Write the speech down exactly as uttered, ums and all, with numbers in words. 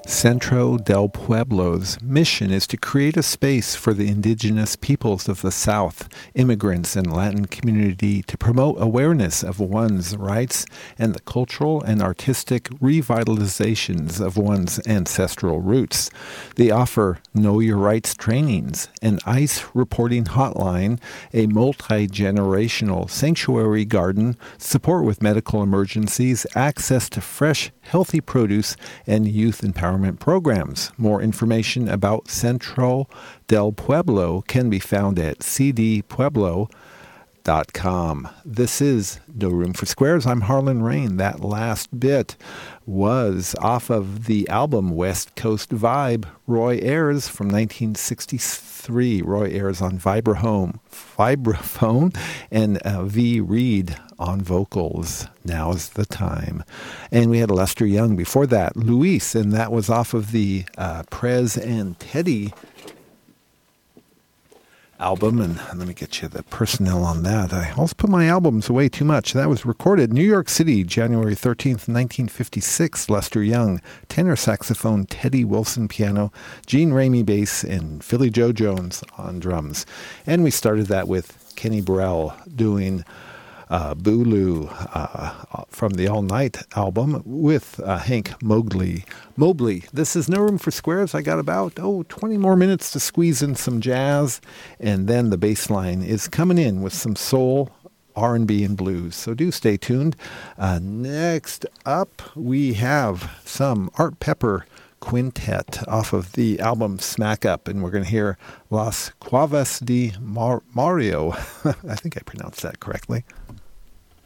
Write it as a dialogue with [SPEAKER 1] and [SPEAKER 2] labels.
[SPEAKER 1] Centro del Pueblo's mission is to create a space for the indigenous peoples of the South, immigrants, and Latin community to promote awareness of one's rights and the cultural and artistic revitalizations of one's ancestral roots. They offer Know Your Rights trainings, an ICE reporting hotline, a multi-generational sanctuary garden, support with medical emergencies, access to fresh, healthy produce, and youth empowerment programs. More information about Centro del Pueblo can be found at c d pueblo dot com. This is No Room for Squares. I'm Harlan Rain. That last bit was off of the album West Coast Vibe, Roy Ayers from nineteen sixty-three. Roy Ayers on vibraphone, vibraphone and uh, V. Reed on vocals. Now's the time. And we had Lester Young before that, Luis, and that was off of the uh, Prez and Teddy album. And let me get you the personnel on that. I also put my albums away too much. That was recorded New York City, January thirteenth, nineteen fifty-six. Lester Young, tenor saxophone, Teddy Wilson piano, Gene Ramey bass, and Philly Joe Jones on drums. And we started that with Kenny Burrell doing Uh, Booloo uh, from the All Night album with uh, Hank Mobley. Mobley. This is No Room for Squares. I got about, oh, twenty more minutes to squeeze in some jazz, and then the bass line is coming in with some soul, R and B, and blues. So do stay tuned. Uh, next up, we have some Art Pepper Quintet off of the album Smack Up, and we're going to hear Las Cuevas de Mar- Mario. I think I pronounced that correctly.